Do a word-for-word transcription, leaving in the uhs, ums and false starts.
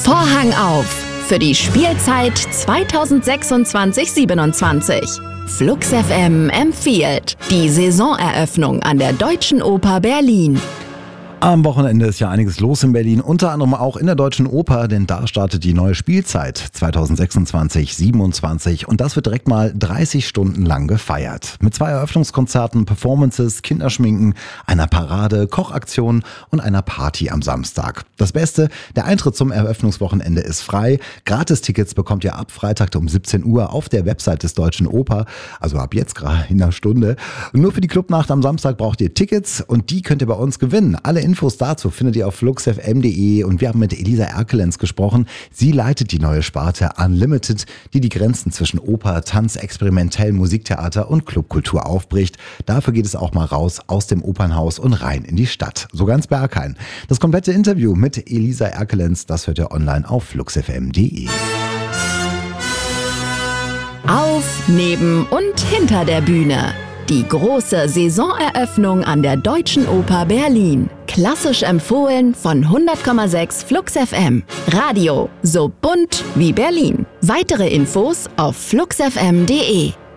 Vorhang auf für die Spielzeit zweitausendsechsundzwanzig siebenundzwanzig. Flux F M empfiehlt die Saisoneröffnung an der Deutschen Oper Berlin. Am Wochenende ist ja einiges los in Berlin, unter anderem auch in der Deutschen Oper, denn da startet die neue Spielzeit zweitausendsechsundzwanzig siebenundzwanzig und das wird direkt mal dreißig Stunden lang gefeiert. Mit zwei Eröffnungskonzerten, Performances, Kinderschminken, einer Parade, Kochaktionen und einer Party am Samstag. Das Beste, der Eintritt zum Eröffnungswochenende ist frei. Gratistickets bekommt ihr ab Freitag um siebzehn Uhr auf der Website des Deutschen Oper, also ab jetzt gerade in einer Stunde. Und nur für die Clubnacht am Samstag braucht ihr Tickets und die könnt ihr bei uns gewinnen. Alle Infos dazu findet ihr auf flux f m punkt d e und wir haben mit Elisa Erkelenz gesprochen. Sie leitet die neue Sparte Unlimited, die die Grenzen zwischen Oper, Tanz, experimentellem Musiktheater und Clubkultur aufbricht. Dafür geht es auch mal raus aus dem Opernhaus und rein in die Stadt, sogar ins Berghain. Das komplette Interview mit Elisa Erkelenz, das hört ihr online auf flux f m punkt d e. Auf, neben und hinter der Bühne. Die große Saisoneröffnung an der Deutschen Oper Berlin. Klassisch empfohlen von hundert Komma sechs Flux F M. Radio, so bunt wie Berlin. Weitere Infos auf flux f m punkt d e.